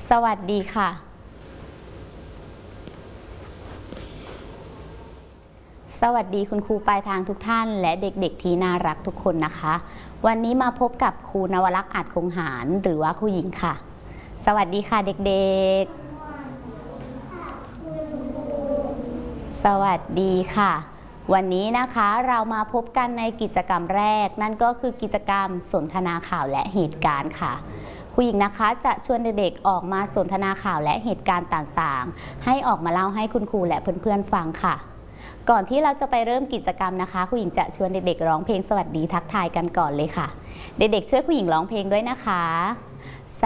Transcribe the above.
สวัสดีค่ะสวัสดีคุณครูปลายทางทุกท่านและเด็กๆที่น่ารักทุกคนนะคะวันนี้มาพบกับครูนวลักษณ์อาจคงหารหรือว่าครูหญิงค่ะสวัสดีค่ะเด็กๆสวัสดีค่ะวันนี้นะคะเรามาพบกันในกิจกรรมแรกนั่นก็คือกิจกรรมสนทนาข่าวและเหตุการณ์ค่ะครูหญิงนะคะจะชวนเด็กๆออกมาสนทนาข่าวและเหตุการณ์ต่างๆให้ออกมาเล่าให้คุณครูและเพื่อนๆฟังค่ะก่อนที่เราจะไปเริ่มกิจกรรมนะคะครูหญิงจะชวนเด็กๆร้องเพลงสวัสดีทักทายกันก่อนเลยค่ะเด็กๆช่วยครูหญิงร้องเพลงด้วยนะคะ